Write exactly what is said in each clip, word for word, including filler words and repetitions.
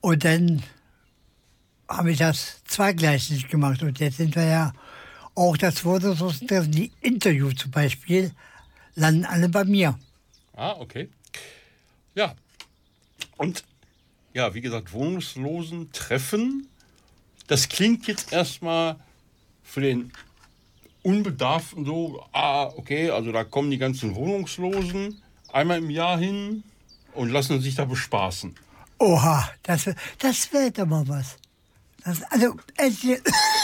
Und dann habe ich das zweigleisig gemacht. Und jetzt sind wir ja auch das Wohnungslosen-Treffen, die Interviews zum Beispiel, landen alle bei mir. Ah, okay. Ja. Und ja, wie gesagt, Wohnungslosen-Treffen, das klingt jetzt erstmal für den Unbedarften so, ah, okay, also da kommen die ganzen Wohnungslosen einmal im Jahr hin und lassen sich da bespaßen. Oha, das, das wäre doch mal was. Das, also, hätte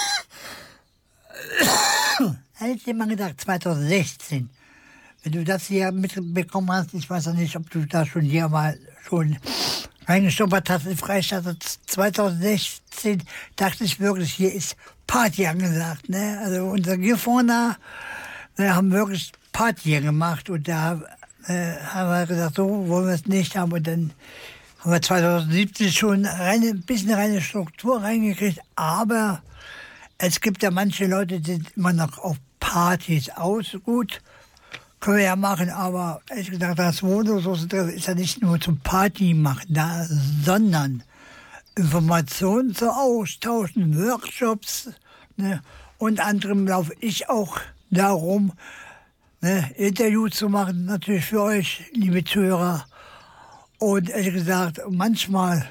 ich dir mal gedacht, zwanzig sechzehn, wenn du das hier mitbekommen hast, ich weiß ja nicht, ob du da schon hier mal schon reingeschnuppert hast in Freistadt, zwanzig sechzehn dachte ich wirklich, hier ist Party angesagt. Ne? Also unsere Gifhorner ne, haben wirklich Party gemacht und da äh, haben wir gesagt, so wollen wir es nicht haben. Und dann haben wir zwanzig siebzehn schon reine, ein bisschen reine Struktur reingekriegt, aber es gibt ja manche Leute, die sind immer noch auf Partys aus. Gut, können wir ja machen, aber ehrlich gesagt, das Wohnungslosen-Treffen ist ja nicht nur zum Party machen da, sondern Informationen zu austauschen, Workshops. Ne? Unter anderem laufe ich auch darum, ne, Interviews zu machen, natürlich für euch, liebe Zuhörer. Und ehrlich gesagt, manchmal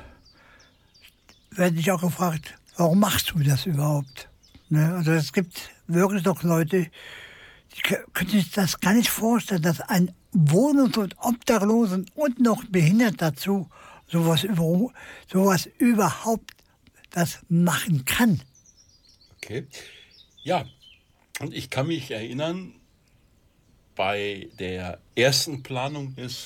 werde ich auch gefragt, warum machst du das überhaupt? Ne? Also es gibt wirklich noch Leute, die können sich das gar nicht vorstellen, dass ein Wohnungs- und Obdachlosen und noch behindert dazu sowas, über, sowas überhaupt das machen kann. Okay. Ja, und ich kann mich erinnern, bei der ersten Planung des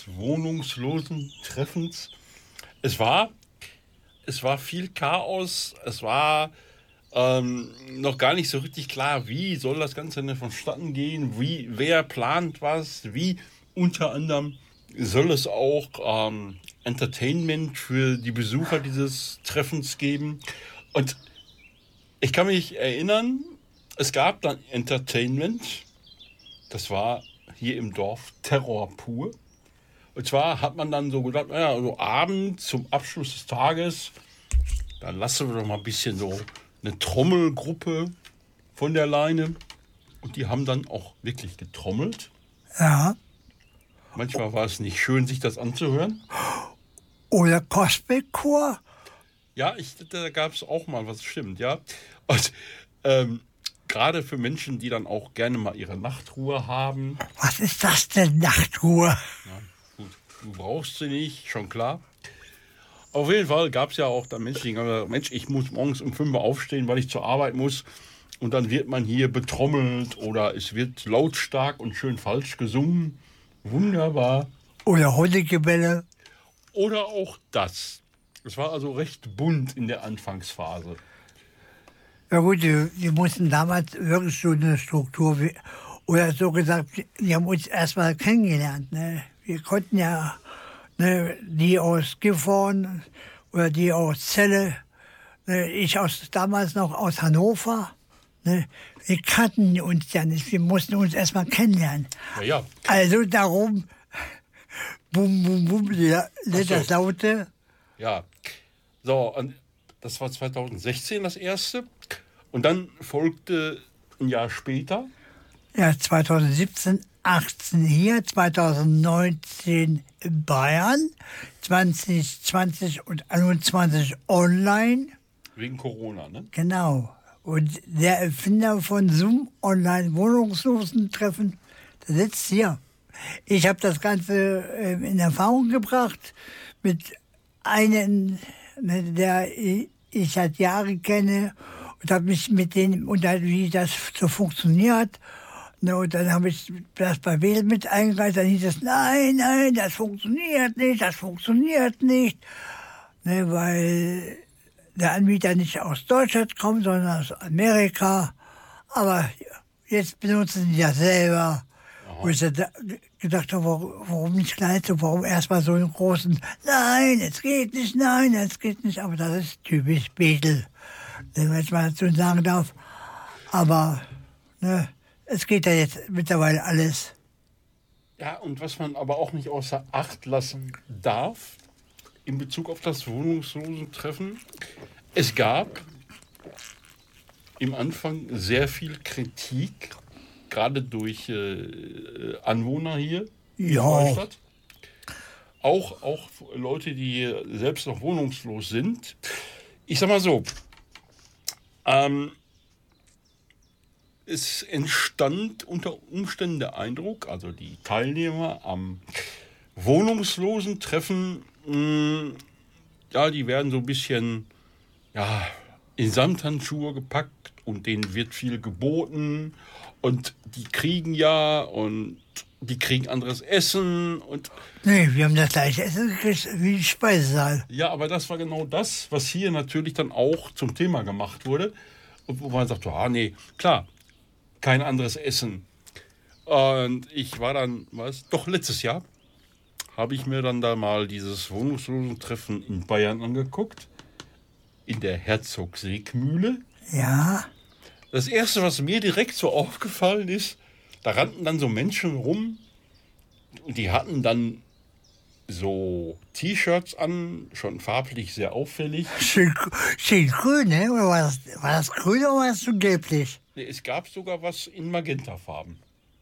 Wohnungslosen-Treffens, es war, es war viel Chaos, es war ähm, noch gar nicht so richtig klar, wie soll das Ganze denn vonstatten gehen, wie, wer plant was, wie unter anderem soll es auch ähm, Entertainment für die Besucher dieses Treffens geben. Und ich kann mich erinnern, es gab dann Entertainment, das war hier im Dorf Terror pur. Und zwar hat man dann so gedacht, naja, also abends zum Abschluss des Tages, dann lassen wir doch mal ein bisschen so eine Trommelgruppe von der Leine. Und die haben dann auch wirklich getrommelt. Ja. Manchmal war es nicht schön, sich das anzuhören. Oder Gospelchor. Ja, ich, da gab es auch mal was, stimmt, ja. Und ähm, gerade für Menschen, die dann auch gerne mal ihre Nachtruhe haben. Was ist das denn, Nachtruhe? Ja, gut, du brauchst sie nicht, schon klar. Auf jeden Fall gab es ja auch da Menschen, die gesagt, Mensch, ich muss morgens um fünf Uhr aufstehen, weil ich zur Arbeit muss. Und dann wird man hier betrommelt oder es wird lautstark und schön falsch gesungen. Wunderbar. Oder Hundegebelle. Oder auch das. Es war also recht bunt in der Anfangsphase. Ja gut, die, die mussten damals wirklich so eine Struktur, wie, oder so gesagt, die haben uns erstmal kennengelernt. Ne? Wir konnten ja, ne, die aus Gifhorn oder die aus Celle, ne, ich aus, damals noch aus Hannover. Ne? Wir kannten uns ja nicht, wir mussten uns erstmal kennenlernen. Ja, ja. Also darum, bum, bum, bum, ja, das so. Laute. Ja, so, und das war zwanzig sechzehn das erste. Und dann folgte ein Jahr später. Ja, zwanzig siebzehn, achtzehn hier, zwanzig neunzehn in Bayern, zwanzig zwanzig und einundzwanzig online. Wegen Corona, ne? Genau. Und der Erfinder von Zoom Online Wohnungslosen-Treffen, der sitzt hier. Ich habe das Ganze äh, in Erfahrung gebracht mit einem, der ich seit Jahren kenne und habe mich mit denen unterhalten, wie das so funktioniert. Und dann habe ich das bei Wedel mit eingereicht, dann hieß es, nein, nein, das funktioniert nicht, das funktioniert nicht. Ne, weil der Anbieter nicht aus Deutschland kommt, sondern aus Amerika. Aber jetzt benutzen die das selber. Aha. Wo ich da gedacht habe, warum nicht gleich so, warum erstmal so einen großen, nein, es geht nicht, nein, es geht nicht. Aber das ist typisch Wedel, wenn ich mal dazu sagen darf. Aber ne, es geht ja jetzt mittlerweile alles. Ja, und was man aber auch nicht außer Acht lassen darf, in Bezug auf das Wohnungslosentreffen. Es gab im Anfang sehr viel Kritik, gerade durch äh, Anwohner hier in Ja. Neustadt. Auch, auch Leute, die selbst noch wohnungslos sind. Ich sag mal so, ähm, es entstand unter Umständen der Eindruck, also die Teilnehmer am Wohnungslosentreffen, mh, ja, die werden so ein bisschen ja, in Samthandschuhe gepackt und denen wird viel geboten und die kriegen ja und die kriegen anderes Essen und Nee, wir haben das gleiche Essen gekriegt wie die Speisesaal. ja, aber das war genau das, was hier natürlich dann auch zum Thema gemacht wurde und wo man sagt, ah nee, klar, kein anderes Essen. Und ich war dann, was, doch letztes Jahr habe ich mir dann da mal dieses Wohnungslosentreffen in Bayern angeguckt, in der Herzogswegmühle. Ja, Das Erste, was mir direkt so aufgefallen ist, da rannten dann so Menschen rum und die hatten dann so T-Shirts an, schon farblich sehr auffällig. schön, schön grün, ne? Oder war das, war das grün oder war das so gelblich? Nee, es gab sogar was in Magentafarben.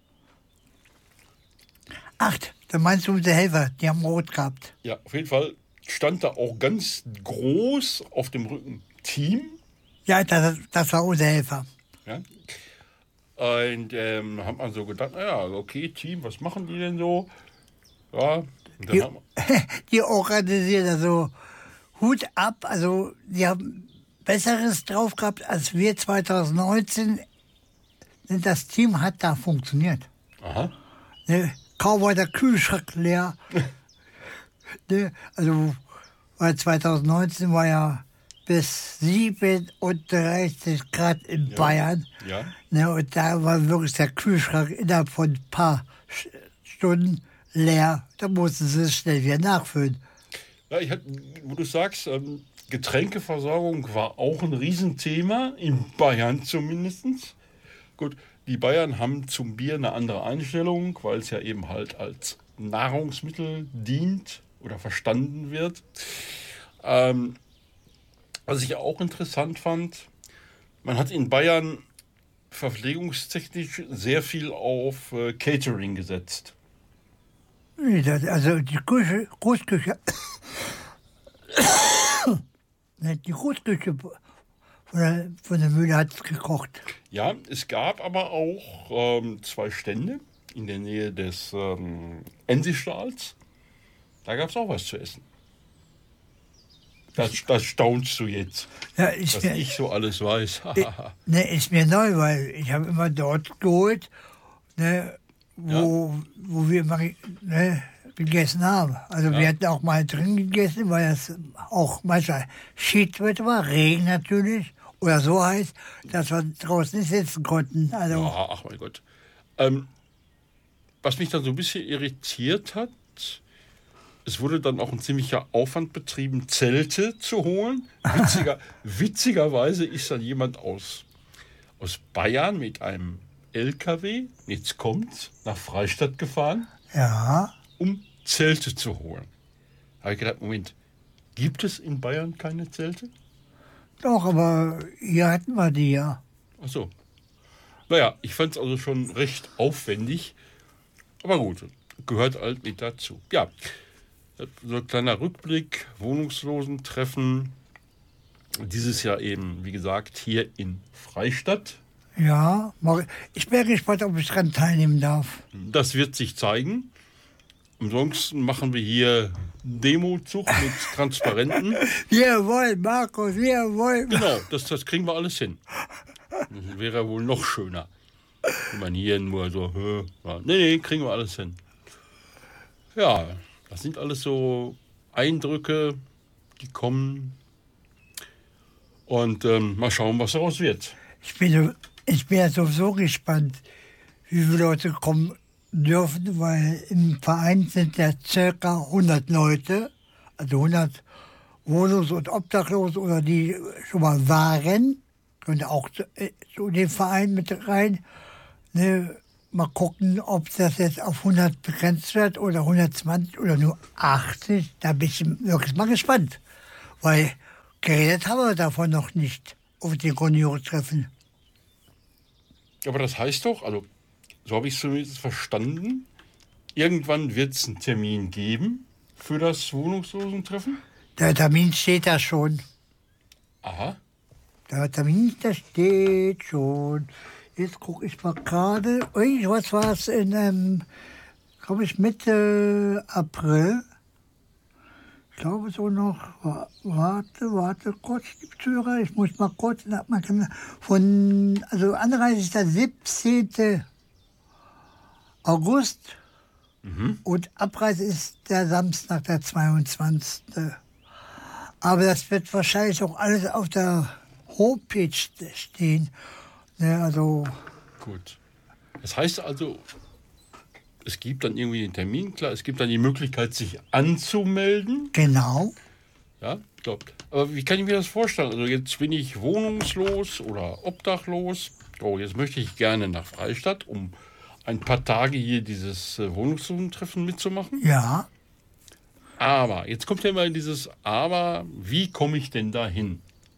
Ach, da meinst du unsere Helfer, die haben rot gehabt. Ja, auf jeden Fall stand da auch ganz groß auf dem Rücken Team. Ja, das, das war unser Helfer. Ja. Und ähm, hat man so gedacht, naja, okay, Team, was machen die denn so? Ja, und dann Die, haben, die organisieren also Hut ab, also die haben Besseres drauf gehabt als wir zwanzig neunzehn. Das Team hat da funktioniert. aha, Ne? Kaum war der Kühlschrank leer. Ne? Also, weil zwanzig neunzehn war ja bis siebenunddreißig Grad in Ja. Bayern. ja, Ne? Und da war wirklich der Kühlschrank innerhalb von ein paar Sch- Stunden leer. Da mussten sie es schnell wieder nachfüllen. ja ich hatte, wo du sagst, ähm, Getränkeversorgung war auch ein Riesenthema, in Bayern zumindest. Gut, die Bayern haben zum Bier eine andere Einstellung, weil es ja eben halt als Nahrungsmittel dient oder verstanden wird. Ähm, was ich auch interessant fand, man hat in Bayern verpflegungstechnisch sehr viel auf äh, Catering gesetzt. Nee, das- Also die Küche, Großküche, ne, die Großküche von der, von der Mühle hat es gekocht. Ja, es gab aber auch ähm, zwei Stände in der Nähe des ähm, Ensistals. Da gab es auch was zu essen. Das, das staunst du jetzt, Ja, ist was mir, ich so alles weiß. ne, ist mir neu, weil ich habe immer dort geholt, ne, wo, wo wir immer ne, gegessen haben. Also Ja. wir hatten auch mal drin gegessen, weil das auch manchmal Schiedwetter war, Regen natürlich, oder so heiß, dass wir draußen nicht sitzen konnten. Also Ja, ach mein Gott. Ähm, was mich dann so ein bisschen irritiert hat, es wurde dann auch ein ziemlicher Aufwand betrieben, Zelte zu holen. Witziger, witzigerweise ist dann jemand aus, aus Bayern mit einem L K W, jetzt kommt's, nach Freistadt gefahren, ja, um Zelte zu holen. Da habe ich gedacht, Moment, gibt es in Bayern keine Zelte? doch, aber hier hatten wir die ja. Ach so. Naja, ich fand es also schon recht aufwendig. Aber gut, gehört halt mit dazu. Ja, so ein kleiner Rückblick, Wohnungslosentreffen. Dieses Jahr eben, wie gesagt, hier in Freistadt. Ja, mach- ich bin gespannt, ob ich daran teilnehmen darf. Das wird sich zeigen. Ansonsten machen wir hier Demozug mit Transparenten. Wir wollen, Markus, wir wollen. Genau, das, das kriegen wir alles hin. Das wäre wohl noch schöner. Wenn man hier nur so, hä, ja, nee, nee, kriegen wir alles hin. Ja, das sind alles so Eindrücke, die kommen. Und ähm, mal schauen, was daraus wird. Ich bin, ich bin ja sowieso gespannt, wie viele Leute kommen dürfen, weil im Verein sind ja circa hundert Leute, also hundert Wohnungs- und Obdachlose oder die schon mal waren, können auch zu, äh, zu dem Verein mit rein. Ne? mal gucken, ob das jetzt auf hundert begrenzt wird oder hundertzwanzig oder nur achtzig. Da bin ich wirklich mal gespannt. Weil geredet haben wir davon noch nicht auf die Grundierungstreffen. Aber das heißt doch, also so habe ich es zumindest verstanden, irgendwann wird es einen Termin geben für das Wohnungslosentreffen? Der Termin steht da schon. Aha. Der Termin, der steht schon. Jetzt gucke ich mal gerade. Ui, was war es in, ähm, glaube ich, Mitte April. Ich glaube so noch, warte, warte kurz, die Zuhörer, ich muss mal kurz, man kann von, also Anreise ist der siebzehnten August mhm. und Abreise ist der Samstag, der zweiundzwanzigste Aber das wird wahrscheinlich auch alles auf der Homepage stehen. Ne, also. Gut. Das heißt also, es gibt dann irgendwie den Termin, klar, es gibt dann die Möglichkeit, sich anzumelden. Genau. Ja, ich glaube. Aber wie kann ich mir das vorstellen? Also jetzt bin ich wohnungslos oder obdachlos. Oh, jetzt möchte ich gerne nach Freistadt, um ein paar Tage hier dieses äh, Wohnungslosentreffen mitzumachen. Ja. Aber, jetzt kommt ja immer dieses Aber, wie komme ich denn da hin?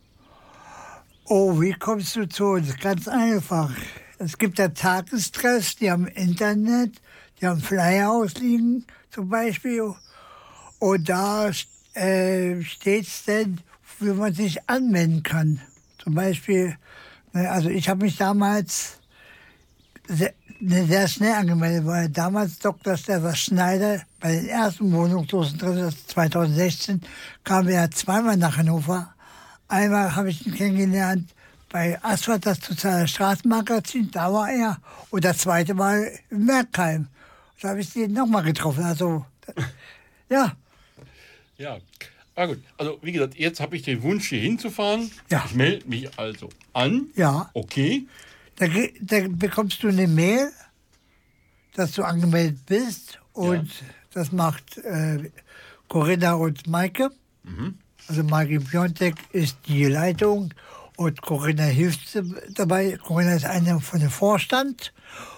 Oh, wie kommst du zu uns? Ganz einfach. Es gibt ja Tagestreffs, die haben Internet, die haben Flyer ausliegen zum Beispiel. Und da äh, steht es denn, wie man sich anmelden kann. Zum Beispiel, ne, also ich habe mich damals sehr, ne, sehr schnell angemeldet, weil damals Doktor Stefan Schneider bei den ersten Wohnungslosentreffen zweitausendsechzehn kam er zweimal nach Hannover. Einmal habe ich ihn kennengelernt bei Asphalt, das soziale Straßenmagazin, da war er. Und das zweite Mal in Merkheim. Da habe ich ihn nochmal getroffen. Also, ja. Ja, ah gut. Also, wie gesagt, jetzt habe ich den Wunsch, hier hinzufahren. Ja. Ich melde mich also an. Ja. Okay. Da, da bekommst du eine Mail, dass du angemeldet bist. Und ja. das macht äh, Corinna und Maike. Mhm. Also Maike Piontek ist die Leitung und Corinna hilft dabei. Corinna ist eine von dem Vorstand.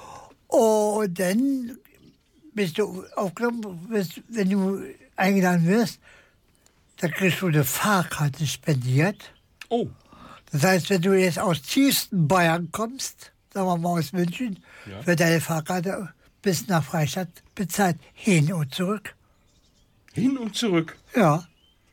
Und dann bist du aufgenommen, bist, wenn du eingeladen wirst, dann kriegst du eine Fahrkarte spendiert. Oh. Das heißt, wenn du jetzt aus tiefsten Bayern kommst, sagen wir mal aus München, ja. wird deine Fahrkarte bis nach Freistadt bezahlt. Hin und zurück. Hin und zurück? Ja.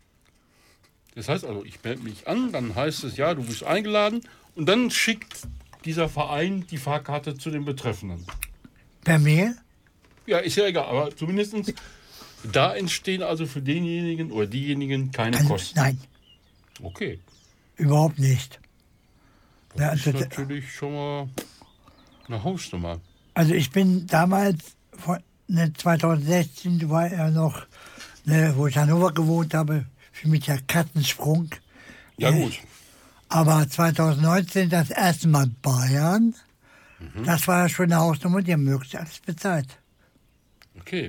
Das heißt also, ich melde mich an, dann heißt es, ja, du bist eingeladen und dann schickt dieser Verein die Fahrkarte zu den Betreffenden. Per Mail? Ja, ist ja egal, aber zumindest da entstehen also für denjenigen oder diejenigen keine also, Kosten. Nein. Okay. Überhaupt nicht. Das ja, also, ist natürlich schon mal eine Hausnummer. Also ich bin damals, von, ne, zweitausendsechzehn war er noch, ne, wo ich in Hannover gewohnt habe, für mich der Katzensprung. Ja, ne, gut. Aber zweitausendneunzehn das erste Mal Bayern, mhm. das war schon eine Hausnummer, die haben möglichst alles bezahlt. Okay.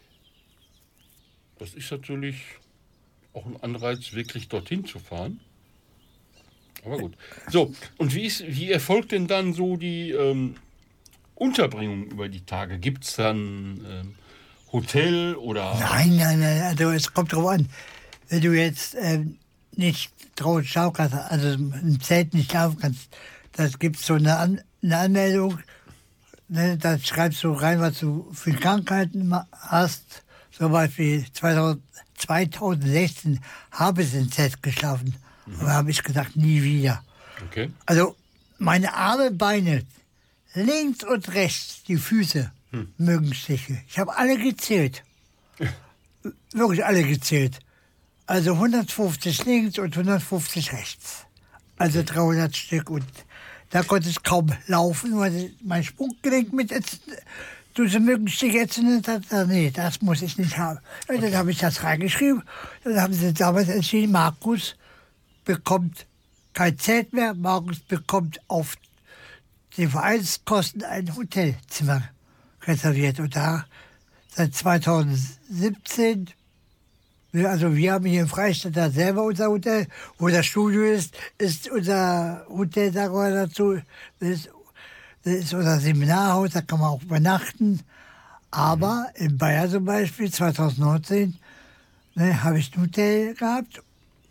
Das ist natürlich auch ein Anreiz, wirklich dorthin zu fahren. Aber gut. So, und wie, ist, wie erfolgt denn dann so die ähm, Unterbringung über die Tage? Gibt es dann ähm, Hotel oder... Nein, nein, nein, also es kommt drauf an. Wenn du jetzt ähm, nicht draußen schlafen kannst, also im Zelt nicht schlafen kannst, das gibt so eine, An eine Anmeldung, ne, da schreibst du rein, was du für Krankheiten hast. Zum Beispiel zweitausendsechzehn habe ich im Zelt geschlafen. Mhm. Aber habe ich gesagt, nie wieder. Okay. Also meine Arme, Beine, links und rechts, die Füße, hm. mögen Stiche. Ich habe alle gezählt. Wirklich alle gezählt. Also hundertfünfzig links und hundertfünfzig rechts. Also dreihundert Stück. Und da konnte ich kaum laufen, weil mein Sprunggelenk mit durch die Mückenstiche entzündet hat. Nee, das muss ich nicht haben. Und dann habe ich das reingeschrieben. Dann haben sie damals entschieden, Markus bekommt kein Zelt mehr. Markus bekommt auf die Vereinskosten ein Hotelzimmer reserviert. Und da seit zweitausendsiebzehn, also wir haben hier in Freistadt da selber unser Hotel, wo das Studio ist, ist unser Hotel, sagen wir dazu, ist Das ist unser Seminarhaus, da kann man auch übernachten. Aber in Bayern zum Beispiel, zwanzig neunzehn, ne, habe ich ein Hotel gehabt.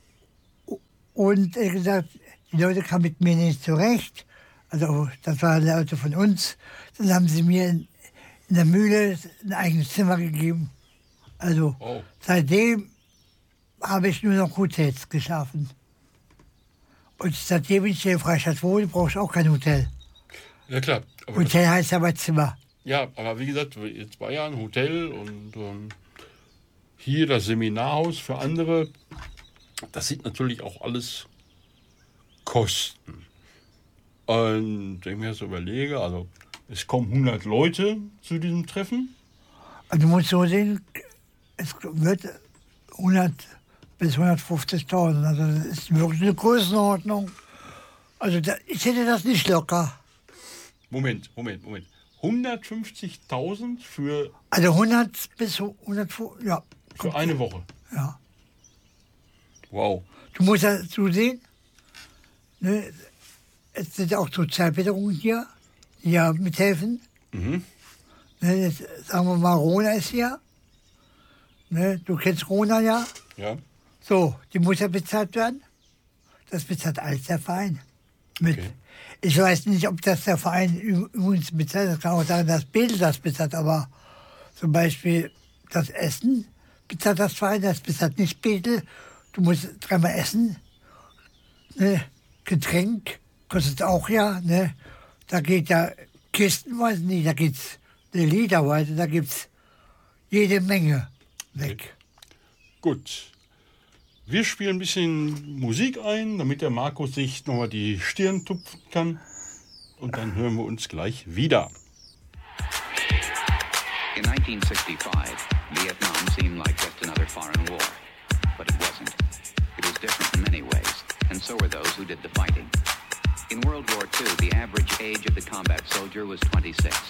Und er gesagt, die Leute kamen mit mir nicht zurecht. Also das waren Leute von uns. Dann haben sie mir in, in der Mühle ein eigenes Zimmer gegeben. Also Oh. seitdem habe ich nur noch Hotels geschaffen. Und seitdem ich hier in Freistadt wohne, brauche ich auch kein Hotel. Ja, klar. Aber das, Hotel heißt aber Zimmer. ja, aber wie gesagt, jetzt Bayern, Hotel und ähm, hier das Seminarhaus für andere. Das sind natürlich auch alles Kosten. Und wenn ich mir das so überlege, also es kommen hundert Leute zu diesem Treffen. Also du musst so sehen, es wird hundert bis hundertfünfzigtausend. Also das ist wirklich eine Größenordnung. Also da, ich hätte das nicht locker. Moment, Moment, Moment. hundertfünfzigtausend für, Also hundert bis hundertfünfzig, ja. für eine Woche. Ja. Wow. Du musst dazu sehen, ne, es sind auch Sozialpädagogik hier, die ja mithelfen. Mhm. Ne, jetzt, sagen wir mal, Rona ist hier. Ne, du kennst Rona ja. Ja. So, die muss ja bezahlt werden. Das bezahlt alles der Verein. Mit. Okay. Ich weiß nicht, ob das der Verein übrigens bezahlt. Das kann auch sein, dass Bedel das bezahlt. Aber zum Beispiel das Essen bezahlt das Verein, das bezahlt nicht Bedel. Du musst dreimal essen. Ne? Getränk kostet auch ja. Ne? Da geht ja kistenweise nicht, da geht's eine Literweise, da gibt's jede Menge weg. Gut. Wir spielen ein bisschen Musik ein, damit der Markus sich nochmal die Stirn tupfen kann. Und dann hören wir uns gleich wieder. In nineteen sixty-five, Vietnam seemed like just another foreign war. But it wasn't. It was different in many ways, and so were those who did the fighting. In World War Two, the average age of the combat soldier was twenty-six.